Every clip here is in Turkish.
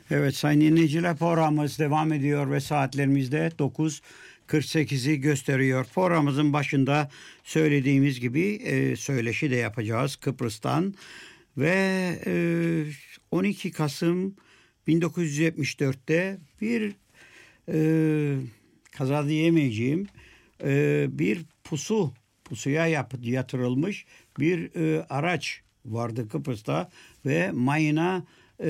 Evet sayın dinleyiciler, programımız devam ediyor ve saatlerimizde 9:48'i gösteriyor. Programımızın başında söylediğimiz gibi söyleşi de yapacağız Kıbrıs'tan ve 12 Kasım 1974'te bir kaza diyemeyeceğim bir pusuya yatırılmış bir araç vardı Kıbrıs'ta ve mayına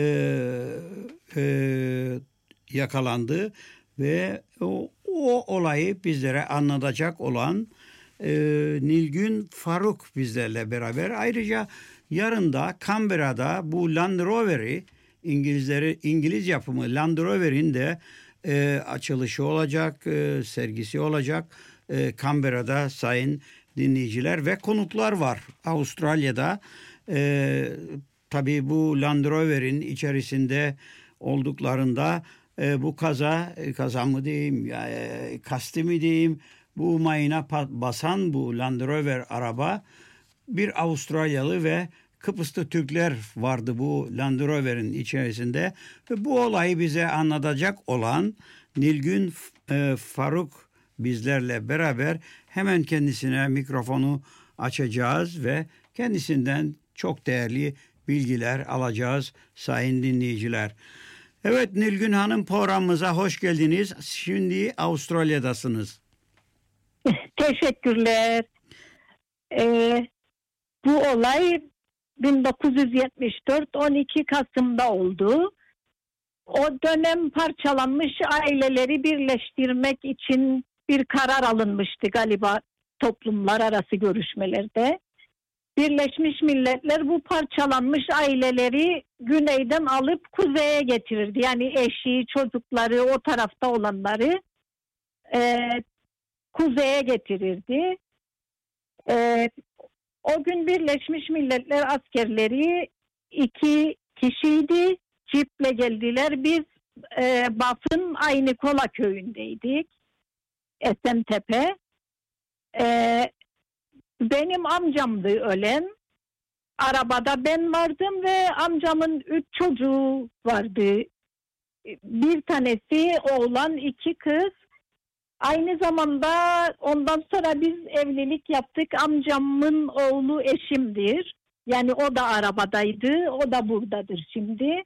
yakalandı ve o olayı bizlere anlatacak olan Nilgün Faruk bizlerle beraber. Ayrıca yarın da Canberra'da bu Land Rover'i İngiliz yapımı Land Rover'in de açılışı olacak, sergisi olacak Canberra'da sayın dinleyiciler ve konuklar var Avustralya'da. Tabii bu Land Rover'in içerisinde olduklarında bu kaza mı diyeyim, kasti mi diyeyim, bu mayına basan bu Land Rover araba bir Avustralyalı ve Kıbrıslı Türkler vardı bu Land Rover'in içerisinde ve bu olayı bize anlatacak olan Nilgün Faruk bizlerle beraber. Hemen kendisine mikrofonu açacağız ve kendisinden çok değerli bilgiler alacağız sayın dinleyiciler. Evet Nilgün Hanım, programımıza hoş geldiniz. Şimdi Avustralya'dasınız. Teşekkürler. Bu olay 1974 12 Kasım'da oldu. O dönem parçalanmış aileleri birleştirmek için bir karar alınmıştı galiba toplumlar arası görüşmelerde. Birleşmiş Milletler bu parçalanmış aileleri güneyden alıp kuzeye getirirdi. Yani eşi, çocukları, o tarafta olanları kuzeye getirirdi. O gün Birleşmiş Milletler askerleri 2 kişiydi. Ciple geldiler. Biz Baf'ın Aynikola köyündeydik. Esentepe. Benim amcamdı ölen. Arabada ben vardım ve amcamın 3 çocuğu vardı. Bir tanesi oğlan, 2 kız. Aynı zamanda ondan sonra biz evlilik yaptık. Amcamın oğlu eşimdir. Yani o da arabadaydı. O da buradadır şimdi.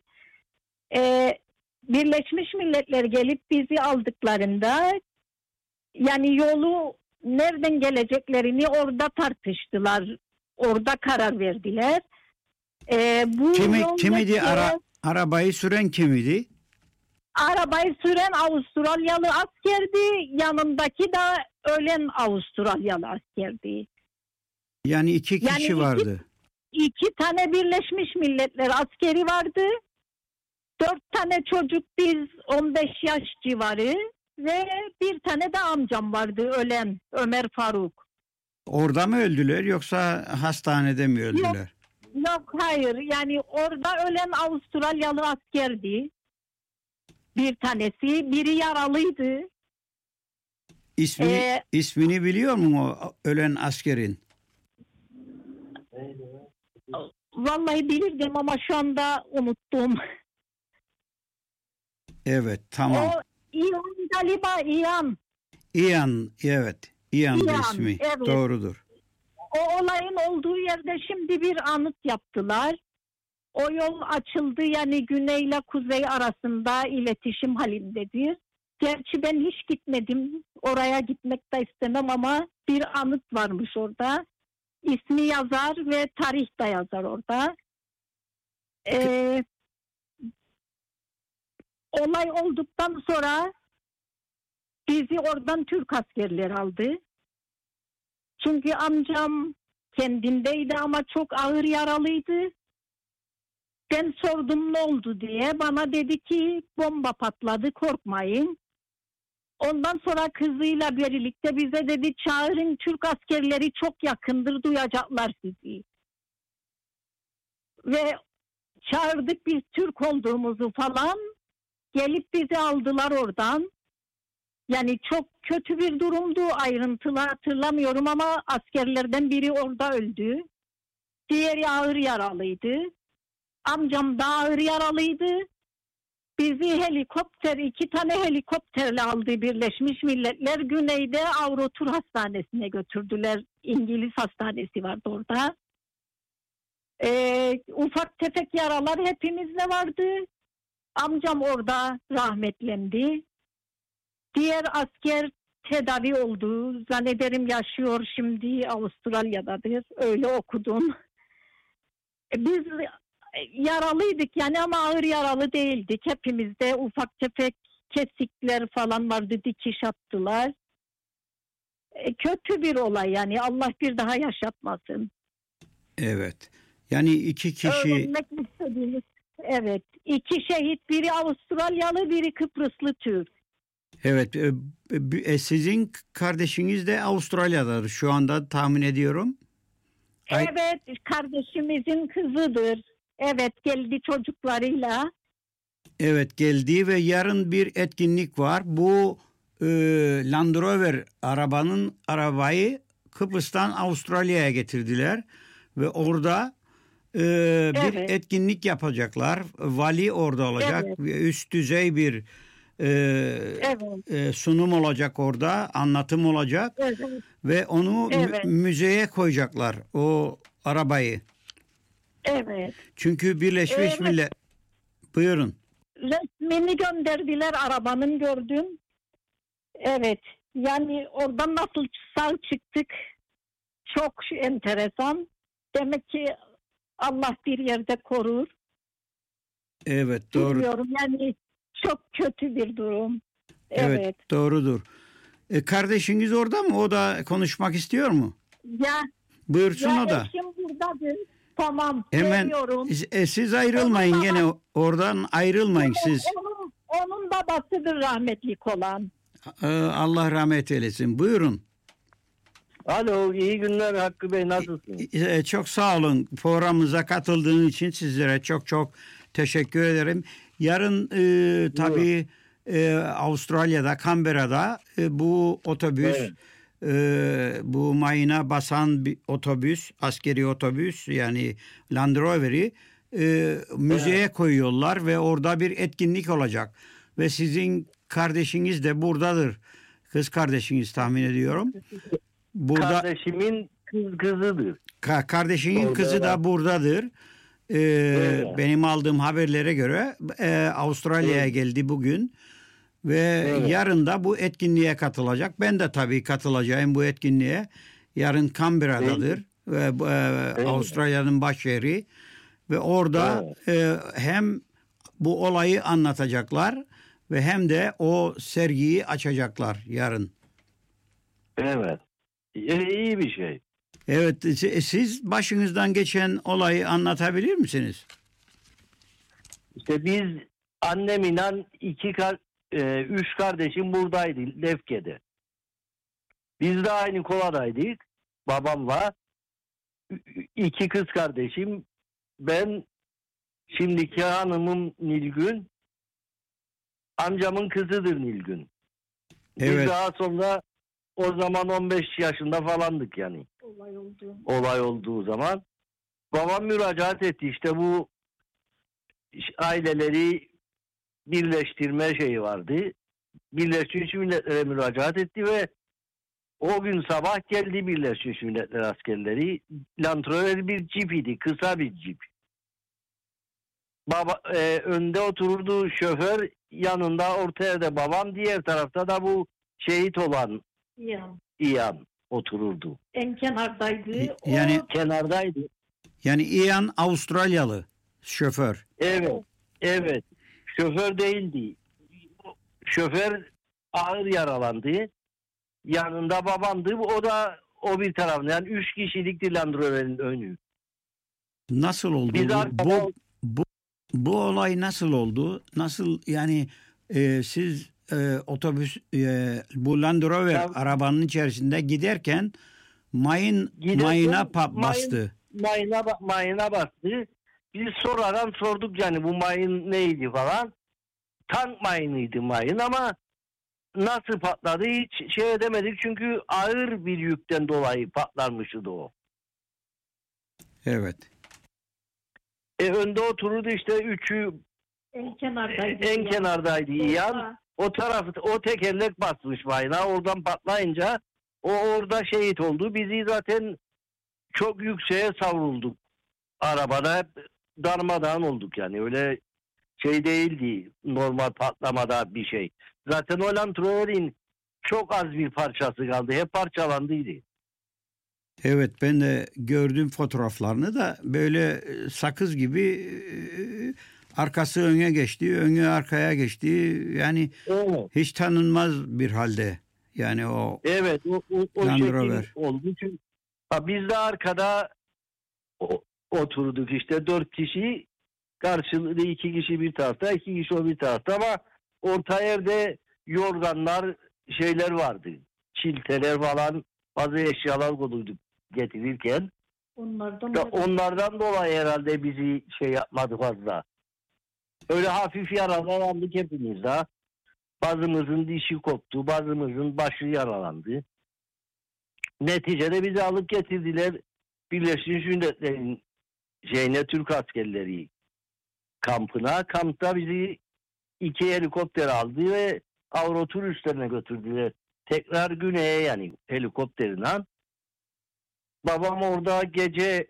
Birleşmiş Milletler gelip bizi aldıklarında yani yolu nereden geleceklerini orada tartıştılar. Orada karar verdiler. Kimidi arabayı süren kimidi? Arabayı süren Avustralyalı askerdi. Yanındaki de ölen Avustralyalı askerdi. Yani 2 kişi vardı. 2 tane Birleşmiş Milletler askeri vardı. 4 tane çocuk, biz 15 yaş civarı ve bir tane de amcam vardı ölen, Ömer Faruk. Orada mı öldüler yoksa hastanede mi öldüler? Yok hayır, yani orada ölen Avustralyalı askerdi. Bir tanesi, biri yaralıydı. İsmini biliyor mu o ölen askerin? Vallahi bilirdim ama şu anda unuttum. Evet, tamam. O İyan galiba, İyan. İyan, evet. İyan ismi. Evet. Doğrudur. O olayın olduğu yerde şimdi bir anıt yaptılar. O yol açıldı, yani güney ile kuzey arasında iletişim halindedir. Gerçi ben hiç gitmedim. Oraya gitmek de istemem ama bir anıt varmış orada. İsmi yazar ve tarih de yazar orada. Olay olduktan sonra bizi oradan Türk askerleri aldı. Çünkü amcam kendindeydi ama çok ağır yaralıydı. Ben sordum ne oldu diye. Bana dedi ki bomba patladı, korkmayın. Ondan sonra kızıyla birlikte bize dedi çağırın, Türk askerleri çok yakındır, duyacaklar sizi. Ve çağırdık biz Türk olduğumuzu falan. Gelip bizi aldılar oradan. Yani çok kötü bir durumdu, ayrıntılı hatırlamıyorum ama askerlerden biri orada öldü. Diğeri ağır yaralıydı. Amcam da ağır yaralıydı. Bizi helikopter, 2 tane helikopterle aldı Birleşmiş Milletler. Güneyde Avrotur Hastanesi'ne götürdüler. İngiliz hastanesi vardı orada. Ufak tefek yaralar hepimizde vardı. Amcam orada rahmetlendi. Diğer asker tedavi oldu. Zannederim yaşıyor şimdi, Avustralya'dadır. Öyle okudum. Biz yaralıydık yani ama ağır yaralı değildik. Hepimizde ufak tefek kesikler falan vardı. Dikiş attılar. Kötü bir olay yani. Allah bir daha yaşatmasın. Evet. Yani 2 kişi. Öğrenmek istediğimiz. Evet. 2 şehit, biri Avustralyalı, biri Kıbrıslı Türk. Evet. Sizin kardeşiniz de Avustralya'dadır şu anda tahmin ediyorum. Evet, kardeşimizin kızıdır. Evet, geldi çocuklarıyla. Evet, geldi ve yarın bir etkinlik var. Bu Land Rover arabayı Kıbrıs'tan Avustralya'ya getirdiler ve orada bir Evet. etkinlik yapacaklar. Vali orada olacak. Evet. Üst düzey bir Evet. sunum olacak orada, anlatım olacak Evet. ve onu Evet. müzeye koyacaklar o arabayı. Evet. Çünkü Birleşmiş Evet. Milletler. Buyurun. Resmini gönderdiler, arabanın gördüm. Evet. Yani oradan nasıl sağ çıktık? Çok enteresan. Demek ki Allah bir yerde korur. Evet, doğru. Bilmiyorum yani çok kötü bir durum. Evet, Evet. doğrudur. Kardeşiniz orada mı? O da konuşmak istiyor mu? Ya Buyursun o da. eşim buradadır. Tamam. Hemen Geliyorum. siz ayrılmayın Onun gene oradan ayrılmayın siz. Onun babasıdır rahmetlik olan. Allah rahmet eylesin. Buyurun. Alo, iyi günler Hakkı Bey, nasılsın? Çok sağ olun programımıza katıldığınız için sizlere çok çok teşekkür ederim. Yarın tabii Avustralya'da, Canberra'da bu otobüs, bu mayına basan bir otobüs, askeri otobüs yani Land Rover'i müzeye koyuyorlar ve orada bir etkinlik olacak. Ve sizin kardeşiniz de buradadır. Kız kardeşiniz tahmin ediyorum. Burada Kardeşimin kızıdır. kardeşinin Orada kızı da buradadır. Evet. Benim aldığım haberlere göre Avustralya'ya geldi bugün ve yarın da bu etkinliğe katılacak. Ben de tabii katılacağım bu etkinliğe. Yarın Canberra'dadır ve Avustralya'nın başşehri ve orada hem bu olayı anlatacaklar ve hem de o sergiyi açacaklar yarın. Evet. İyi bir şey. Evet, siz başınızdan geçen olayı anlatabilir misiniz? İşte biz annemle 3 kardeşim buradaydı Lefke'de. Biz de aynı koladaydık babamla. 2 kız kardeşim, ben, şimdiki hanımım Nilgün, amcamın kızıdır Nilgün. Biz Evet. daha sonra o zaman 15 yaşında falandık yani. Olay olduğu zaman. Babam müracaat etti, işte bu aileleri birleştirme şeyi vardı. Birleşmiş Milletler'e müracaat etti ve o gün sabah geldi Birleşmiş Milletler askerleri. Land Rover bir cip idi, kısa bir cip. Önde otururdu şoför, yanında orta yerde babam, diğer tarafta da bu şehit olan İyan otururdu. En kenardaydı. Yani Kenardaydı. yani Ian Avustralyalı şoför. Evet. Şoför değildi. Şoför ağır yaralandı. Yanında babamdı. O bir tarafında. Yani 3 kişilikti Land Rover'in önü. Nasıl oldu? Biz arkada... Bu olay nasıl oldu? Nasıl yani siz otobüs bu Land Rover arabanın içerisinde giderken mayına bastı. Mayına bastı. Biz sonradan sorduk yani bu mayın neydi falan. Tank mayınıydı mayın ama nasıl patladı hiç şey edemedik çünkü ağır bir yükten dolayı patlarmıştı o. Evet. Önde otururdu işte 3'ü En kenardaydı. En kenardaydı İyan. O tarafı, o tekerlek basmış mayına. Oradan patlayınca o orada şehit oldu. Bizi zaten çok yükseğe savrulduk. Arabada hep darmadağın olduk yani. Öyle şey değildi. Normal patlamada bir şey. Zaten o Land Rover'in çok az bir parçası kaldı. Hep parçalandıydı. Evet, ben de gördüm fotoğraflarını da böyle sakız gibi arkası öne geçti, önü arkaya geçti. Yani Evet. hiç tanınmaz bir halde. Yani o Evet, o Land şekil Rover. oldu. Çünkü biz de arkada oturduk işte 4 kişi, karşılıklı 2 kişi bir tarafta, 2 kişi o bir tarafta, ama orta yerde yorganlar, şeyler vardı. Çilteler falan, bazı eşyalar koyduk getirirken. Onlardan dolayı herhalde bizi şey yapmadı fazla. Öyle hafif yaralar aldık hepimiz de. Bazımızın dişi koptu, bazımızın başı yaralandı. Neticede bizi alıp getirdiler Birleşmiş Milletler'in Türk askerleri kampına. Kampta bizi 2 helikopter aldı ve Avrotur üslerine götürdüler. Tekrar güneye, yani helikopterinden. Babam orada gece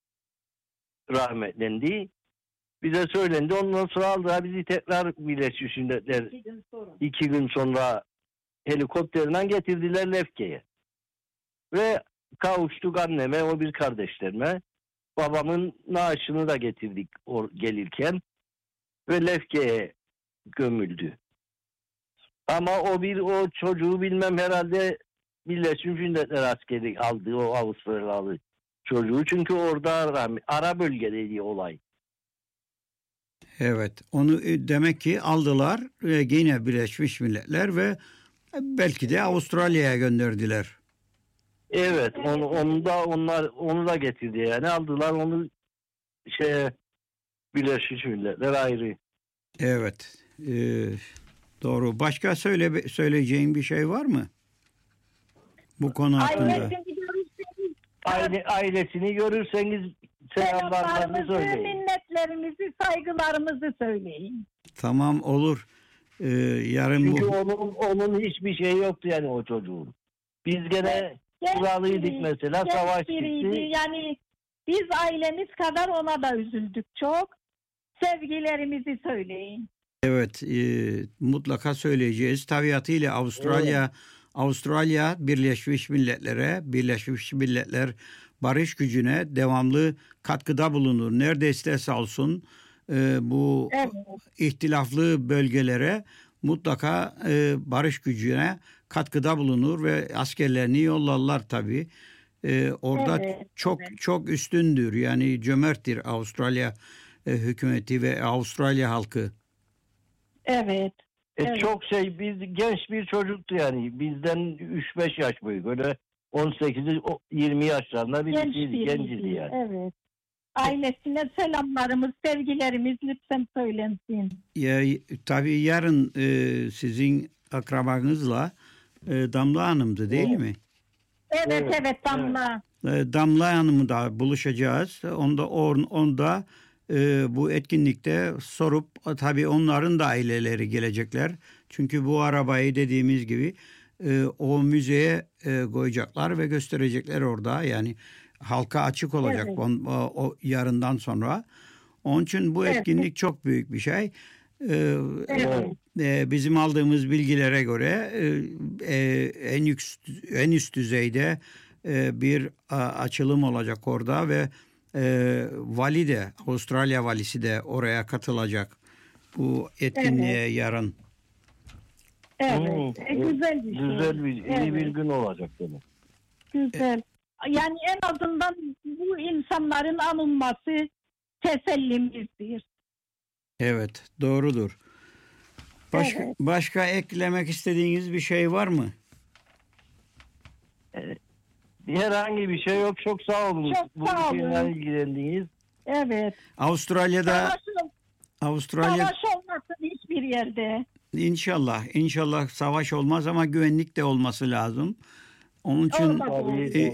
rahmetlendi. Bize söylendi. Ondan sonra aldılar bizi tekrar Birleşmiş Milletler 2 gün sonra helikopterinden getirdiler Lefke'ye. Ve kavuştuk anneme, o bir kardeşlerime. Babamın naaşını da getirdik gelirken ve Lefke'ye gömüldü. Ama o çocuğu bilmem, herhalde Birleşmiş Milletler askeri aldı, o Avustralyalı çocuğu. Çünkü orada ara bölgedeydi olay. Evet, onu demek ki aldılar yine Birleşmiş Milletler ve belki de Avustralya'ya gönderdiler. Evet, onu da getirdi yani, aldılar onu Birleşmiş Milletler ayrı. Evet, doğru. Başka söyleyeceğin bir şey var mı bu konu hakkında? Ailesini görürseniz selamlarınızı söyleyin. Minnetlerimizi, saygılarımızı söyleyin. Tamam, olur. Yarın çünkü onun hiçbir şey yoktu yani, o çocuğun. Biz gene kuralıydık mesela, savaş çıktı. Yani biz ailemiz kadar ona da üzüldük çok. Sevgilerimizi söyleyin. Evet, mutlaka söyleyeceğiz. Tabiatıyla Avustralya Birleşmiş Milletler barış gücüne devamlı katkıda bulunur. Nerede isterse olsun bu ihtilaflı bölgelere mutlaka barış gücüne katkıda bulunur ve askerlerini yollarlar tabii. Orada çok üstündür. Yani cömerttir Avustralya hükümeti ve Avustralya halkı. Evet. Çok biz genç bir çocuktu yani. Bizden 3-5 yaş büyük. Öyle 18-20 yaşlarında genciydi yani. Evet. Ailesine selamlarımız, sevgilerimiz lütfen söylensin. Tabii yarın sizin akrabanızla Damla Hanım'dı değil mi? Evet Damla. Damla Hanım'ı da buluşacağız. Onda bu etkinlikte sorup tabii onların da aileleri gelecekler. Çünkü bu arabayı dediğimiz gibi o müzeye koyacaklar ve gösterecekler orada. Yani halka açık olacak o yarından sonra. Onun için bu etkinlik çok büyük bir şey. Bizim aldığımız bilgilere göre en üst düzeyde bir açılım olacak orada ve vali de, Avustralya valisi de oraya katılacak bu etkinliğe yarın. Evet. Güzel bir şey. Güzel iyi bir gün olacak demek. Güzel. Yani en azından bu insanların anılması tesellimizdir. Evet, doğrudur. Başka eklemek istediğiniz bir şey var mı? Herhangi bir şey yok. Çok sağ olun. Çok sağ olun. Bu ilgilendiğiniz. Evet. Avustralya'da savaş olmasın hiçbir yerde. İnşallah savaş olmaz ama güvenlik de olması lazım. Onun için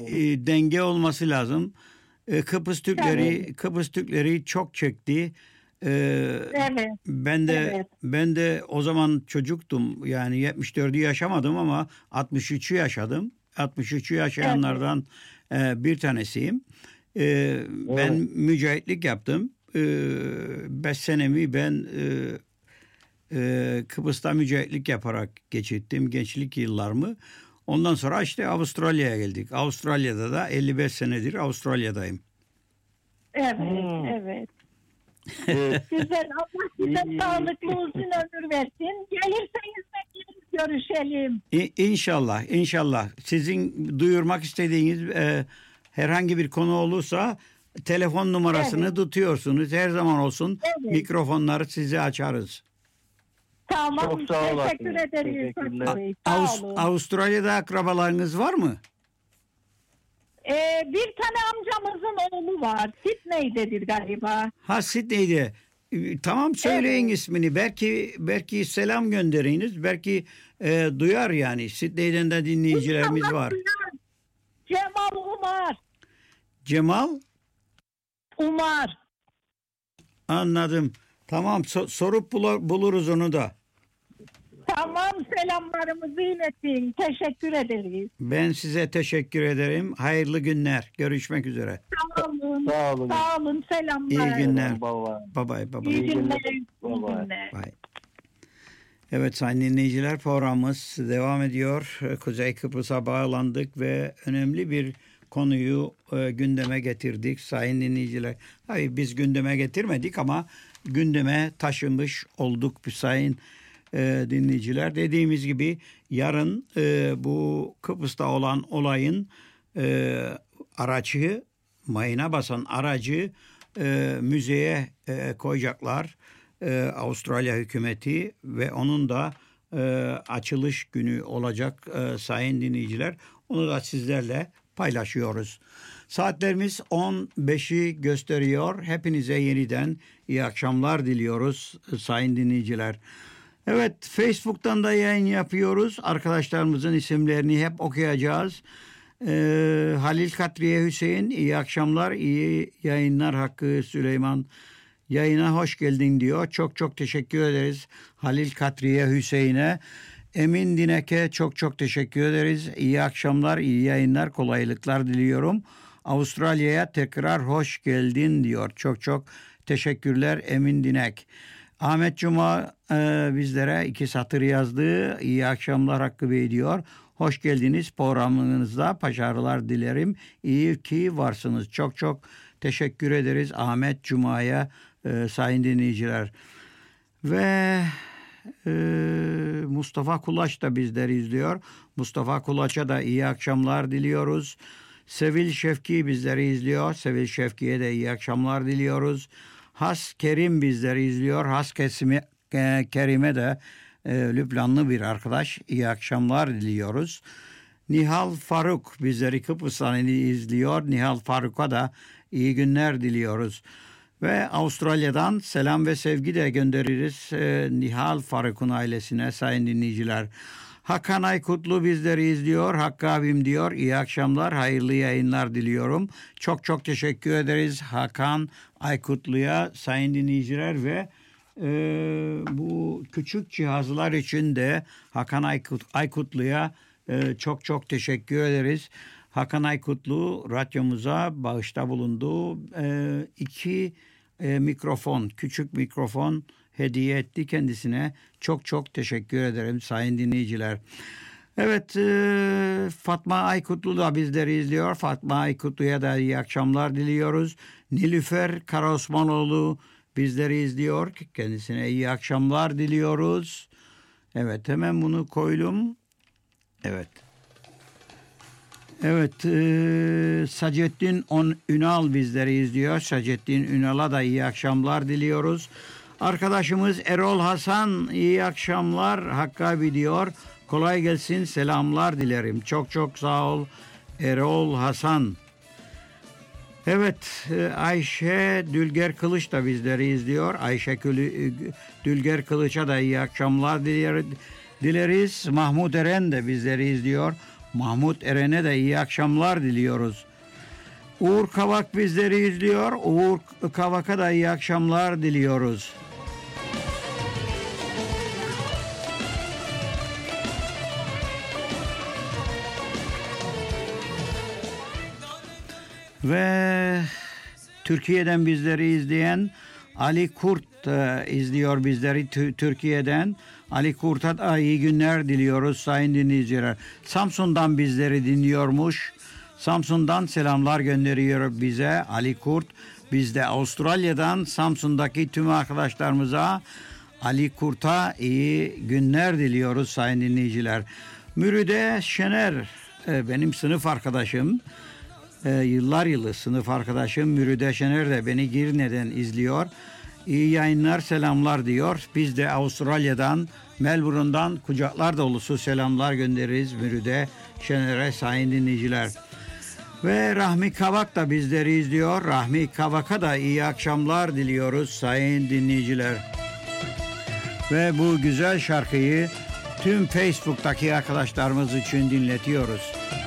denge olması lazım. Kıbrıs Türkleri çok çekti. Evet. Ben de o zaman çocuktum. Yani 74'ü yaşamadım ama 63'ü yaşadım. 63'ü yaşayanlardan bir tanesiyim. Ben mücahitlik yaptım. 5 senemi ben Kıbrıs'ta mücahitlik yaparak geçirdim gençlik yıllarımı. Ondan sonra işte Avustralya'ya geldik. Avustralya'da da 55 senedir Avustralya'dayım. Evet. Güzel. Allah size sağlıklı uzun ömür versin. Gelirseniz de görüşelim. İnşallah. Sizin duyurmak istediğiniz herhangi bir konu olursa telefon numarasını tutuyorsunuz. Her zaman olsun mikrofonları size açarız. Tamam. Çok sağ olasın. Teşekkür ederiz. Avustralya'da akrabalarınız var mı? Bir tane amcamızın oğlu var. Sydney'dedir galiba. Sydney'de. Tamam, söyleyin ismini. Belki selam gönderiniz. Belki duyar yani. Sydney'den de dinleyicilerimiz var. Cemal Umar. Anladım. Tamam, sorup buluruz onu da. Tamam, selamlarımızı iletin. Teşekkür ederiz. Ben size teşekkür ederim. Hayırlı günler. Görüşmek üzere. Sağ olun. Selamlar. İyi günler. Bye Bye. İyi günler. Bye. Evet sayın dinleyiciler, programımız devam ediyor. Kuzey Kıbrıs'a bağlandık ve önemli bir konuyu gündeme getirdik sayın dinleyiciler. Hayır, biz gündeme getirmedik ama gündeme taşımış olduk bir sayın dinleyiciler. Dediğimiz gibi yarın bu Kıbrıs'ta olan olayın aracı, mayına basan aracı müzeye koyacaklar. Avustralya hükümeti ve onun da açılış günü olacak sayın dinleyiciler. Onu da sizlerle paylaşıyoruz. Saatlerimiz 15'i gösteriyor. Hepinize yeniden iyi akşamlar diliyoruz sayın dinleyiciler. Evet, Facebook'tan da yayın yapıyoruz. Arkadaşlarımızın isimlerini hep okuyacağız. Halil Katriye Hüseyin, iyi akşamlar, iyi yayınlar Hakkı Süleyman. Yayına hoş geldin diyor. Çok teşekkür ederiz Halil Katriye Hüseyin'e. Emin Dinek'e çok teşekkür ederiz. İyi akşamlar, iyi yayınlar, kolaylıklar diliyorum. Avustralya'ya tekrar hoş geldin diyor. Çok teşekkürler Emin Dinek. Ahmet Cuma bizlere 2 satır yazdı. İyi akşamlar Hakkı Bey diyor. Hoş geldiniz programınızda. Başarılar dilerim. İyi ki varsınız. Çok teşekkür ederiz Ahmet Cuma'ya sayın dinleyiciler. Ve Mustafa Kulaç da bizleri izliyor. Mustafa Kulaç'a da iyi akşamlar diliyoruz. Sevil Şefki bizleri izliyor. Sevil Şefki'ye de iyi akşamlar diliyoruz. Has Kerim bizleri izliyor. Has Kerim'e de Lübnanlı bir arkadaş. İyi akşamlar diliyoruz. Nihal Faruk bizleri Kıbrıs'tan izliyor. Nihal Faruk'a da iyi günler diliyoruz. Ve Avustralya'dan selam ve sevgi de göndeririz Nihal Faruk'un ailesine sayın dinleyiciler. Hakan Aykutlu bizleri izliyor. Hakkı abim diyor. İyi akşamlar, hayırlı yayınlar diliyorum. Çok teşekkür ederiz Hakan Aykutlu'ya sayın dinleyiciler ve bu küçük cihazlar için de Hakan Aykutlu'ya çok teşekkür ederiz. Hakan Aykutlu radyomuza bağışta bulundu. 2 mikrofon, küçük mikrofon hediye etti kendisine. Çok teşekkür ederim sayın dinleyiciler. Evet, Fatma Aykutlu da bizleri izliyor. Fatma Aykutlu'ya da iyi akşamlar diliyoruz. Nilüfer Karaosmanoğlu bizleri izliyor. Kendisine iyi akşamlar diliyoruz. Evet, hemen bunu koydum. Evet, Sacettin Ünal bizleri izliyor. Sacettin Ünal'a da iyi akşamlar diliyoruz. Arkadaşımız Erol Hasan iyi akşamlar Hakkı abi diyor. Kolay gelsin, selamlar dilerim. Çok sağ ol Erol Hasan. Evet, Ayşe Dülger Kılıç da bizleri izliyor. Ayşe Dülger Kılıç'a da iyi akşamlar dileriz. Mahmut Eren de bizleri izliyor. Mahmut Eren'e de iyi akşamlar diliyoruz. Uğur Kavak bizleri izliyor. Uğur Kavak'a da iyi akşamlar diliyoruz. Ve Türkiye'den bizleri izleyen Ali Kurt izliyor bizleri Türkiye'den. Ali Kurt'a da iyi günler diliyoruz sayın dinleyiciler. Samsun'dan bizleri dinliyormuş. Samsun'dan selamlar gönderiyor bize Ali Kurt. Biz de Avustralya'dan Samsun'daki tüm arkadaşlarımıza Ali Kurt'a iyi günler diliyoruz sayın dinleyiciler. Mürüde Şener benim sınıf arkadaşım. Yıllar yılı sınıf arkadaşım Mürüde Şener de beni Girne'den izliyor. İyi yayınlar, selamlar diyor. Biz de Avustralya'dan, Melbourne'dan kucaklar dolusu selamlar göndeririz Mürüde Şener'e sayın dinleyiciler. Ve Rahmi Kavak da bizleri izliyor. Rahmi Kavak'a da iyi akşamlar diliyoruz sayın dinleyiciler. Ve bu güzel şarkıyı tüm Facebook'taki arkadaşlarımız için dinletiyoruz.